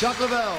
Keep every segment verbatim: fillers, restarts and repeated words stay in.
Chuck Leavell.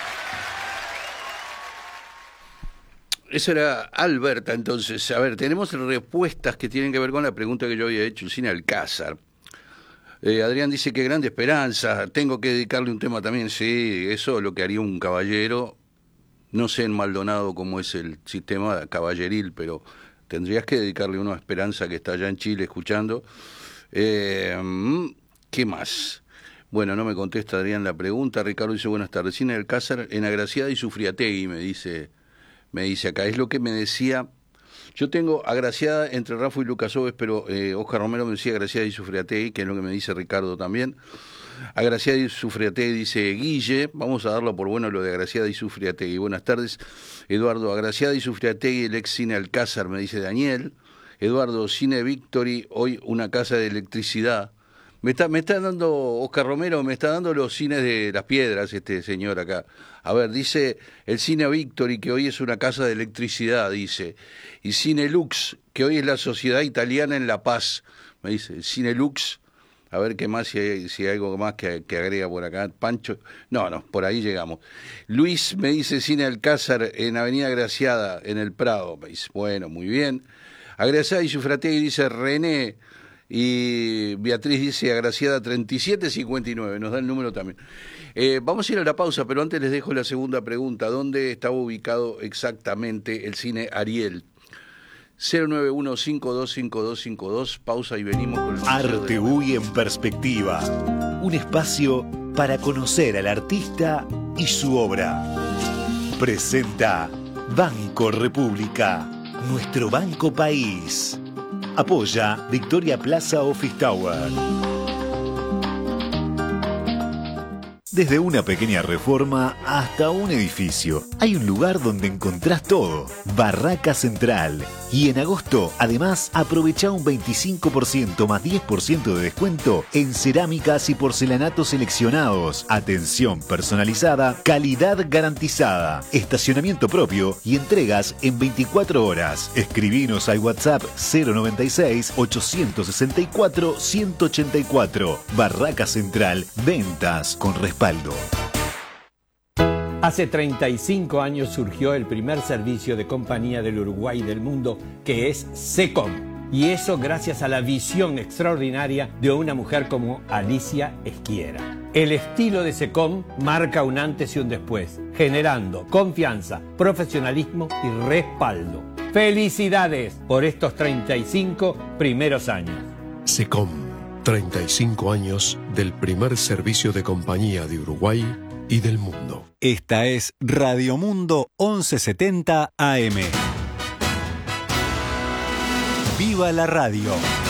Eso era Alberta, entonces. A ver, tenemos respuestas que tienen que ver con la pregunta que yo había hecho, el cine Alcázar. Eh, Adrián dice que grande esperanza, tengo que dedicarle un tema también, sí, eso es lo que haría un caballero. No sé en Maldonado cómo es el sistema caballeril, pero tendrías que dedicarle uno a Esperanza, que está allá en Chile escuchando. Eh, ¿Qué más? Bueno, no me contesta Adrián la pregunta. Ricardo dice, buenas tardes. Cine Alcázar en Agraciada y Sufriategui, me dice... Me dice acá, es lo que me decía, yo tengo Agraciada entre Rafa y Lucas Oves, pero eh, Oscar Romero me decía Agraciada y Sufriategui, que es lo que me dice Ricardo también. Agraciada y Sufriategui dice Guille, vamos a darlo por bueno lo de Agraciada y Sufriategui. Buenas tardes, Eduardo. Agraciada y Sufriategui, el ex Cine Alcázar, me dice Daniel. Eduardo, Cine Victory, hoy una casa de electricidad. Me está, me está dando, Oscar Romero, me está dando los cines de Las Piedras, este señor acá. A ver, dice el Cine Victory, que hoy es una casa de electricidad, dice. Y Cine Lux, que hoy es la Sociedad Italiana en La Paz. Me dice, Cine Lux, a ver qué más, si hay, si hay algo más que, que agrega por acá. Pancho, no, no, por ahí llegamos. Luis me dice Cine Alcázar en Avenida Agraciada, en el Prado. Me dice, bueno, muy bien. Agraciada y Sufriategui dice René. Y Beatriz dice Agraciada treinta y siete cincuenta y nueve, nos da el número también. Eh, vamos a ir a la pausa, pero antes les dejo la segunda pregunta. ¿Dónde estaba ubicado exactamente el Cine Ariel? cero nueve uno cinco dos cinco dos cinco dos, pausa y venimos con el Arte Uy en Perspectiva, un espacio para conocer al artista y su obra. Presenta Banco República, nuestro banco país. Apoya Victoria Plaza Office Tower. Desde una pequeña reforma hasta un edificio, hay un lugar donde encontrás todo. Barraca Central. Y en agosto, además, aprovecha un veinticinco por ciento más diez por ciento de descuento en cerámicas y porcelanatos seleccionados. Atención personalizada, calidad garantizada, estacionamiento propio y entregas en veinticuatro horas. Escribinos al WhatsApp cero noventa y seis, ochocientos sesenta y cuatro, ciento ochenta y cuatro. Barraca Central, ventas con respaldo. Hace treinta y cinco años surgió el primer servicio de compañía del Uruguay y del mundo, que es SECOM. Y eso gracias a la visión extraordinaria de una mujer como Alicia Esquiera. El estilo de SECOM marca un antes y un después, generando confianza, profesionalismo y respaldo. ¡Felicidades por estos treinta y cinco primeros años! SECOM, treinta y cinco años del primer servicio de compañía de Uruguay y del mundo. Esta es Radio Mundo once setenta A M. ¡Viva la radio!